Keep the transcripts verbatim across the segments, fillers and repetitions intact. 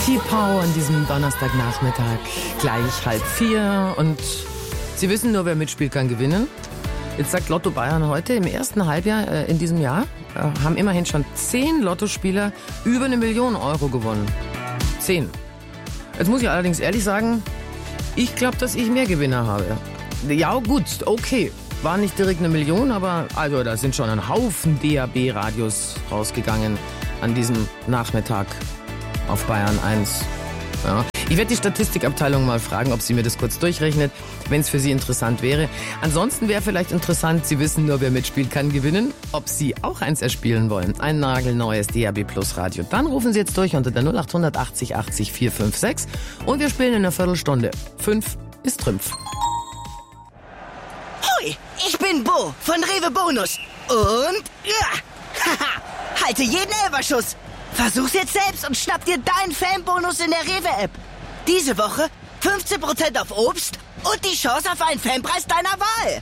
T-Pow an diesem Donnerstagnachmittag, gleich halb vier. Und Sie wissen nur, wer mitspielt, kann gewinnen. Jetzt sagt Lotto Bayern heute, im ersten Halbjahr äh, in diesem Jahr äh, haben immerhin schon zehn Lottospieler über eine Million Euro gewonnen. Zehn. Jetzt muss ich allerdings ehrlich sagen, ich glaube, dass ich mehr Gewinner habe. Ja gut, okay. War nicht direkt eine Million, aber also da sind schon ein Haufen D A B-Radios rausgegangen an diesem Nachmittag auf Bayern eins. Ja. Ich werde die Statistikabteilung mal fragen, ob sie mir das kurz durchrechnet, wenn es für Sie interessant wäre. Ansonsten wäre vielleicht interessant, Sie wissen nur, wer mitspielt, kann gewinnen, ob Sie auch eins erspielen wollen. Ein nagelneues D A B Plus Radio. Dann rufen Sie jetzt durch unter der null acht achtzig achtzig vier fünf sechs und wir spielen in einer Viertelstunde. Fünf ist Trümpf. Hoi, ich bin Bo von Rewe Bonus. Und ja, haha, halte jeden Elferschuss. Versuch's jetzt selbst und schnapp dir deinen Fanbonus in der Rewe-App. Diese Woche fünfzehn Prozent auf Obst und die Chance auf einen Fanpreis deiner Wahl.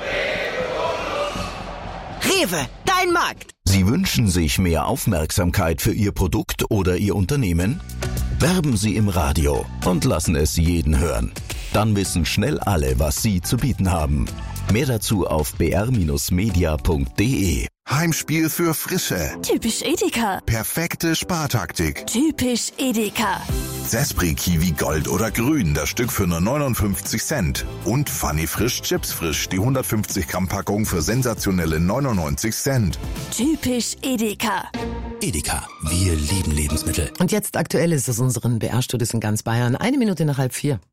Rewe, dein Markt. Sie wünschen sich mehr Aufmerksamkeit für Ihr Produkt oder Ihr Unternehmen? Werben Sie im Radio und lassen es jeden hören. Dann wissen schnell alle, was Sie zu bieten haben. Mehr dazu auf b r Bindestrich media punkt d e. Heimspiel für Frische. Typisch Edeka. Perfekte Spartaktik. Typisch Edeka. Sespri Kiwi Gold oder Grün, das Stück für nur neunundfünfzig Cent. Und Funny Frisch Chips Frisch, die hundertfünfzig Gramm Packung für sensationelle neunundneunzig Cent. Typisch Edeka. Edeka, wir lieben Lebensmittel. Und jetzt aktuell ist es unseren B R-Studios in ganz Bayern. Eine Minute nach halb vier.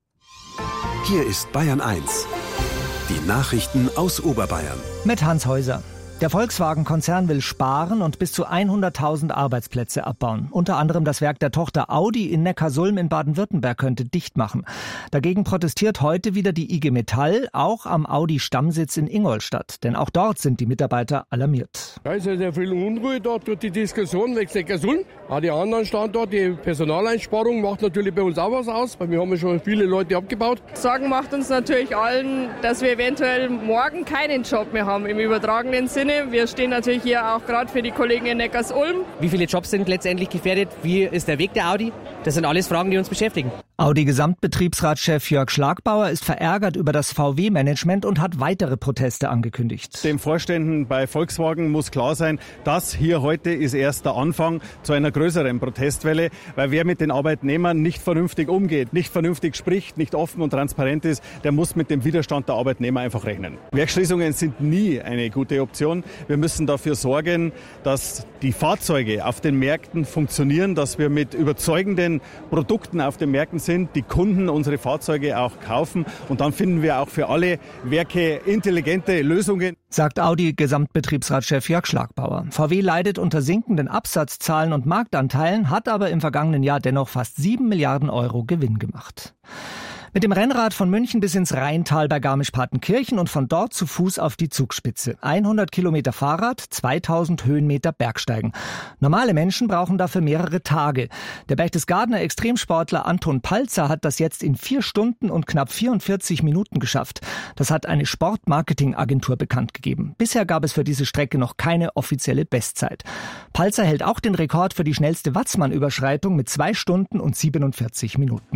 Hier ist Bayern eins. Die Nachrichten aus Oberbayern. Mit Hans Häuser. Der Volkswagen-Konzern will sparen und bis zu hunderttausend Arbeitsplätze abbauen. Unter anderem das Werk der Tochter Audi in Neckarsulm in Baden-Württemberg könnte dicht machen. Dagegen protestiert heute wieder die I G Metall, auch am Audi-Stammsitz in Ingolstadt. Denn auch dort sind die Mitarbeiter alarmiert. Da ist ja sehr viel Unruhe dort durch die Diskussion wegen Neckarsulm. Auch die anderen Standorte, die Personaleinsparung macht natürlich bei uns auch was aus, weil wir haben ja schon viele Leute abgebaut. Sorgen macht uns natürlich allen, dass wir eventuell morgen keinen Job mehr haben im übertragenen Sinne. Wir stehen natürlich hier auch gerade für die Kollegen in Neckarsulm. Wie viele Jobs sind letztendlich gefährdet? Wie ist der Weg der Audi? Das sind alles Fragen, die uns beschäftigen. Audi-Gesamtbetriebsratschef Jörg Schlagbauer ist verärgert über das V W-Management und hat weitere Proteste angekündigt. Den Vorständen bei Volkswagen muss klar sein, das hier heute ist erst der Anfang zu einer größeren Protestwelle, weil wer mit den Arbeitnehmern nicht vernünftig umgeht, nicht vernünftig spricht, nicht offen und transparent ist, der muss mit dem Widerstand der Arbeitnehmer einfach rechnen. Werksschließungen sind nie eine gute Option. Wir müssen dafür sorgen, dass die Fahrzeuge auf den Märkten funktionieren, dass wir mit überzeugenden Produkten auf den Märkten sind, die Kunden unsere Fahrzeuge auch kaufen und dann finden wir auch für alle Werke intelligente Lösungen. Sagt Audi-Gesamtbetriebsratschef Jörg Schlagbauer. V W leidet unter sinkenden Absatzzahlen und Marktanteilen, hat aber im vergangenen Jahr dennoch fast sieben Milliarden Euro Gewinn gemacht. Mit dem Rennrad von München bis ins Rheintal bei Garmisch-Partenkirchen und von dort zu Fuß auf die Zugspitze. hundert Kilometer Fahrrad, zweitausend Höhenmeter Bergsteigen. Normale Menschen brauchen dafür mehrere Tage. Der Berchtesgadener Extremsportler Anton Palzer hat das jetzt in vier Stunden und knapp vierundvierzig Minuten geschafft. Das hat eine Sportmarketingagentur bekannt gegeben. Bisher gab es für diese Strecke noch keine offizielle Bestzeit. Palzer hält auch den Rekord für die schnellste Watzmann-Überschreitung mit zwei Stunden und siebenundvierzig Minuten.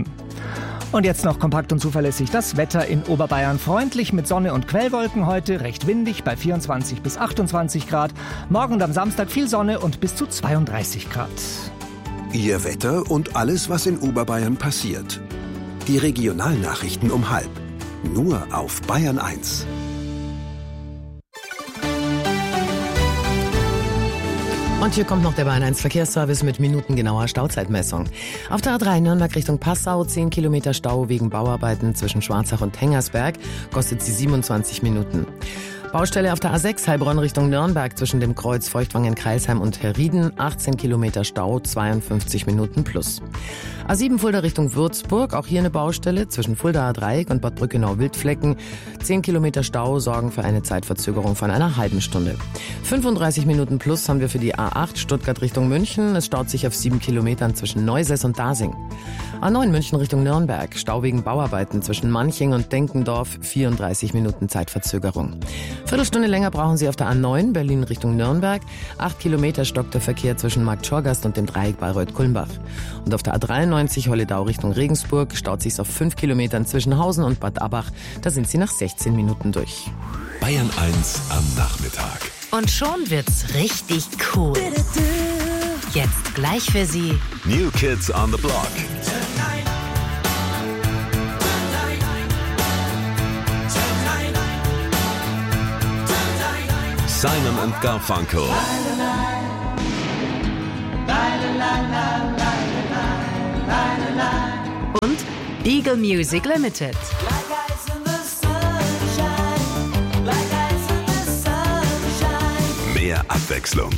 Und jetzt noch kompakt und zuverlässig das Wetter in Oberbayern. Freundlich mit Sonne und Quellwolken heute, recht windig bei vierundzwanzig bis achtundzwanzig Grad. Morgen und am Samstag viel Sonne und bis zu zweiunddreißig Grad. Ihr Wetter und alles, was in Oberbayern passiert. Die Regionalnachrichten um halb. Nur auf Bayern eins. Und hier kommt noch der Bayern eins Verkehrsservice mit minutengenauer Stauzeitmessung. Auf der A drei Nürnberg Richtung Passau, zehn Kilometer Stau wegen Bauarbeiten zwischen Schwarzach und Hengersberg, kostet sie siebenundzwanzig Minuten. Baustelle auf der A sechs Heilbronn Richtung Nürnberg zwischen dem Kreuz Feuchtwangen-Kreilsheim und Herrieden, achtzehn Kilometer Stau, zweiundfünfzig Minuten plus. A sieben Fulda Richtung Würzburg, auch hier eine Baustelle zwischen Fuldaer Dreieck und Bad Brückenau-Wildflecken. zehn Kilometer Stau sorgen für eine Zeitverzögerung von einer halben Stunde. fünfunddreißig Minuten plus haben wir für die A acht Stuttgart Richtung München. Es staut sich auf sieben Kilometern zwischen Neusäß und Dasing. A neun München Richtung Nürnberg, Stau wegen Bauarbeiten zwischen Manching und Denkendorf, vierunddreißig Minuten Zeitverzögerung. Viertelstunde länger brauchen Sie auf der A neun Berlin Richtung Nürnberg. Acht Kilometer stockt der Verkehr zwischen Marktschorgast und dem Dreieck Bayreuth-Kulmbach. Und auf der A dreiundneunzig Holledau Richtung Regensburg staut sich's auf fünf Kilometern zwischen Hausen und Bad Abbach. Da sind Sie nach sechzehn Minuten durch. Bayern eins am Nachmittag. Und schon wird's richtig cool. Jetzt gleich für Sie New Kids on the Block. Simon and Garfunkel. und Eagle Music Limited. Mehr Abwechslung.